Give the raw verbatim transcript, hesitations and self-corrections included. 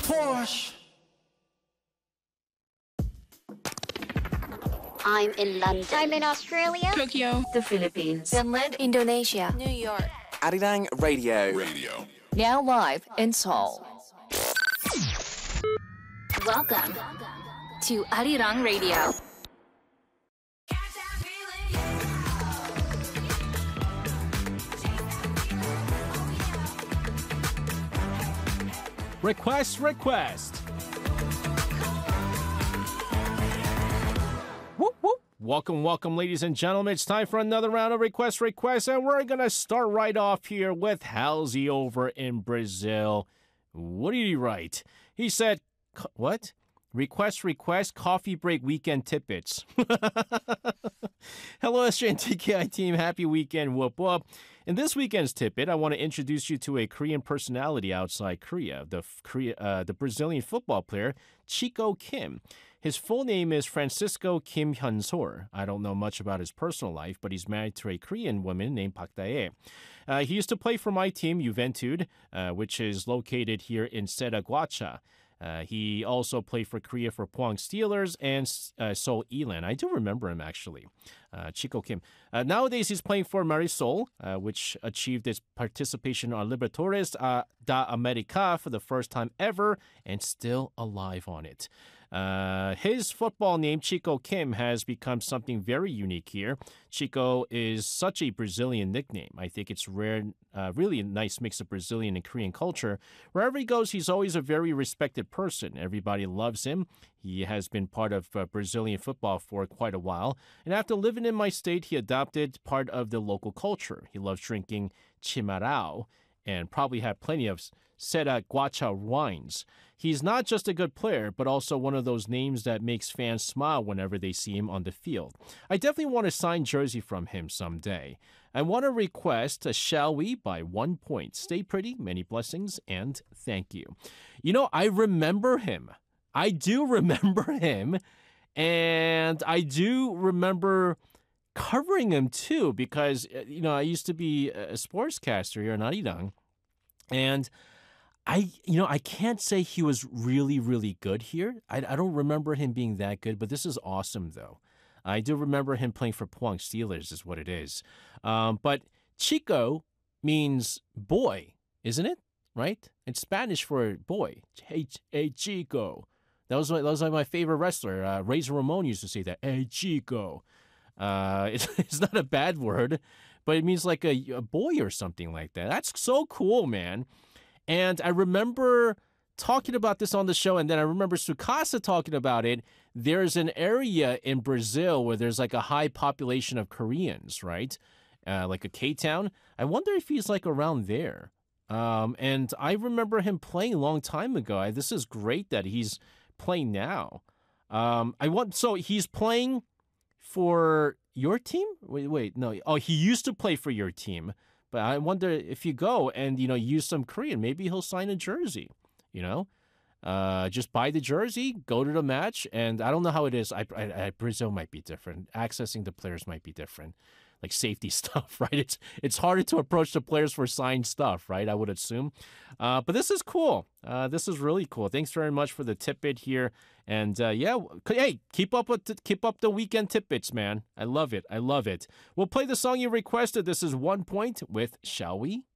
Porsche. I'm in London. I'm in Australia. Tokyo. The Philippines. Finland, Indonesia, New York. Arirang Radio. Radio. now live in Seoul. Welcome to Arirang Radio. Request, request. Whoop, whoop. Welcome, welcome, ladies and gentlemen. It's time for another round of request, request, and we're going to start right off here with Halsey over in Brazil. What did he write? He said, what? Request, request, coffee break weekend tidbits. Hello, S J and T K I team. Happy weekend. Whoop, whoop. In this weekend's tidbit, I want to introduce you to a Korean personality outside Korea, the Korea, uh, the Brazilian football player Chico Kim. His full name is Francisco Kim Hyun-sor. I don't know much about his personal life, but he's married to a Korean woman named Park Dae. Uh, he used to play for my team, Juventud, uh, which is located here in Setaguacha. Uh, he also played for Korea for Pohang Steelers and uh, Seoul Elan. I do remember him, actually. Uh, Chico Kim. Uh, nowadays, he's playing for Marisol, uh, which achieved its participation on Libertadores uh, da America for the first time ever and still alive on it. Uh, his football name, Chico Kim, has become something very unique here. Chico is such a Brazilian nickname. I think it's rare, uh, really a nice mix of Brazilian and Korean culture. Wherever he goes, he's always a very respected person. Everybody loves him. He has been part of uh, Brazilian football for quite a while. And after living in my state, he adopted part of the local culture. He loves drinking chimarrão and probably had plenty of Setaguacha wines. He's not just a good player, but also one of those names that makes fans smile whenever they see him on the field. I definitely want a signed jersey from him someday. I want to request a Shall We by one point. Stay pretty, many blessings, and thank you. You know, I remember him. I do remember him, and I do remember covering him too, because, you know, I used to be a sportscaster here in Arirang, and I, you know, I can't say he was really, really good here. I, I don't remember him being that good, but this is awesome, though. I do remember him playing for Pohang Steelers is what it is. Um, but Chico means boy, isn't it? Right? It's Spanish for boy. Hey, hey Chico. That was, my, that was like my favorite wrestler. Uh, Razor Ramon used to say that. Hey, Chico. Uh, it's, it's not a bad word, but it means like a, a boy or something like that. That's so cool, man. And I remember talking about this on the show, and then I remember Sukasa talking about it. There's an area in Brazil where there's like a high population of Koreans, right? Uh, like a K-town. I wonder if he's like around there. Um, and I remember him playing a long time ago. I, this is great that he's playing now. Um, I want so he's playing for your team? Wait, wait, no. Oh, he used to play for your team. But I wonder if you go and, you know, use some Korean, maybe he'll sign a jersey, you know? Uh, just buy the jersey, go to the match, and I don't know how it is. I, I, I Brazil might be different. Accessing the players might be different, like safety stuff, right? It's it's harder to approach the players for signed stuff, right? I would assume. Uh, but this is cool. Uh, this is really cool. Thanks very much for the tidbit here. And uh, yeah, hey, keep up with the, keep up the weekend tidbits, man. I love it. I love it. We'll play the song you requested. This is One Point with Shall We?